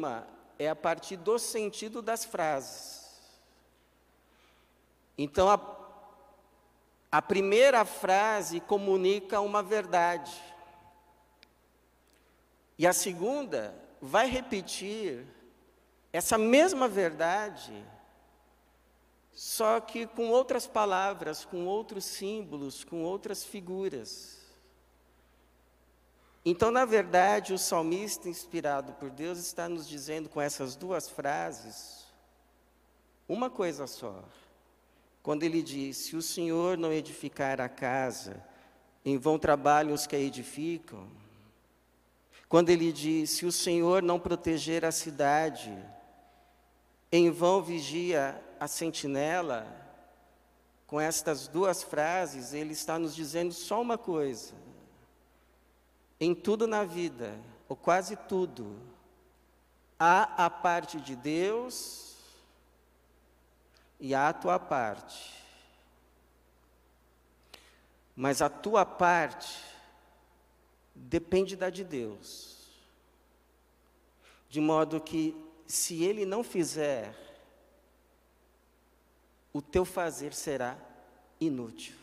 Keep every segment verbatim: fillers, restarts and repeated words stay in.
rima é a partir do sentido das frases. Então, a, a primeira frase comunica uma verdade. E a segunda vai repetir essa mesma verdade, só que com outras palavras, com outros símbolos, com outras figuras. Então, na verdade, o salmista, inspirado por Deus, está nos dizendo com essas duas frases uma coisa só. Quando ele diz: se o Senhor não edificar a casa, em vão trabalham os que a edificam. Quando ele diz: se o Senhor não proteger a cidade, em vão vigia a sentinela. Com estas duas frases, ele está nos dizendo só uma coisa: em tudo na vida, ou quase tudo, há a parte de Deus e há a tua parte. Mas a tua parte depende da de Deus. De modo que, se Ele não fizer, o teu fazer será inútil.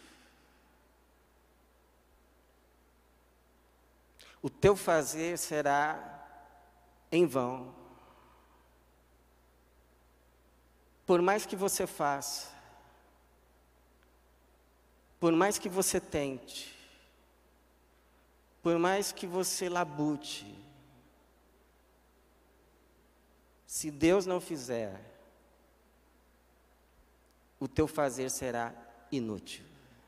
O teu fazer será em vão. Por mais que você faça, por mais que você tente, por mais que você labute, se Deus não fizer, o teu fazer será inútil.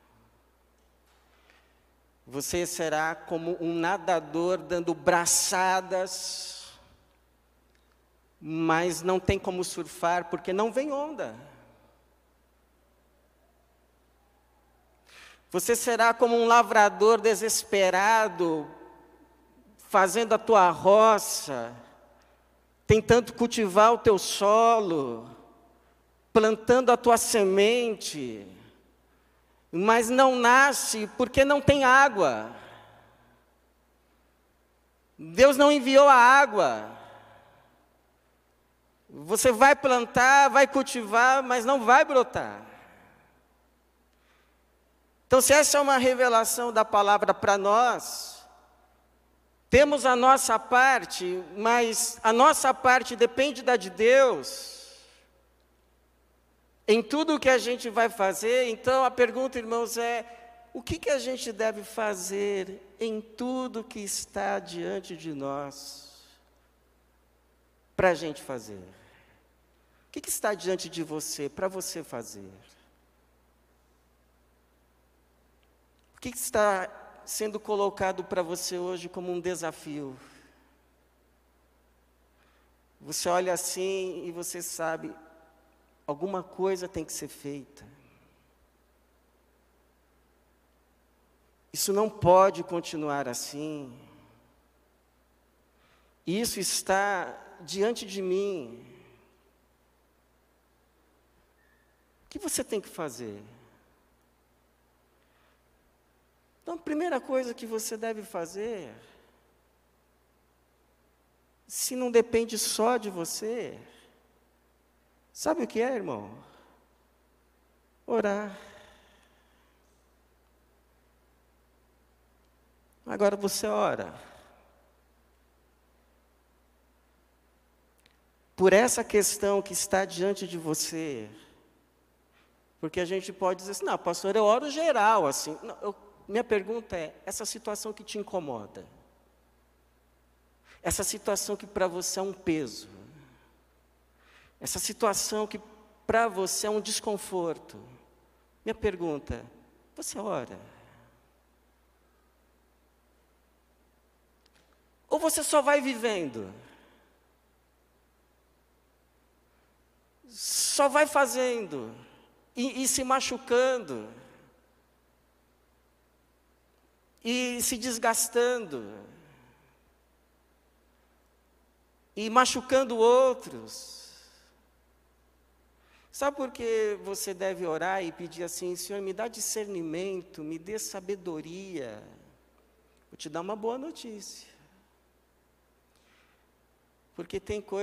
Você será como um nadador dando braçadas, mas não tem como surfar porque não vem onda. Você será como um lavrador desesperado, fazendo a tua roça, tentando cultivar o teu solo, plantando a tua semente, mas não nasce porque não tem água. Deus não enviou a água. Você vai plantar, vai cultivar, mas não vai brotar. Então, se essa é uma revelação da palavra para nós, temos a nossa parte, mas a nossa parte depende da de Deus. Em tudo o que a gente vai fazer, então a pergunta, irmãos, é: o que, que a gente deve fazer em tudo que está diante de nós, para a gente fazer? O que, que está diante de você, para você fazer? O que, que está sendo colocado para você hoje como um desafio? Você olha assim e você sabe: alguma coisa tem que ser feita. Isso não pode continuar assim. Isso está diante de mim. O que você tem que fazer? Então, a primeira coisa que você deve fazer, se não depende só de você, sabe o que é, irmão? Orar. Agora você ora. Por essa questão que está diante de você. Porque a gente pode dizer assim: não, pastor, eu oro geral, assim. Não, eu, minha pergunta é: essa situação que te incomoda? Essa situação que para você é um peso? Essa situação que para você é um desconforto? Minha pergunta: você ora? Ou você só vai vivendo? Só vai fazendo e, e se machucando e se desgastando e machucando outros? Sabe por que você deve orar e pedir assim: Senhor, me dá discernimento, me dê sabedoria? Vou te dar uma boa notícia. Porque tem coisas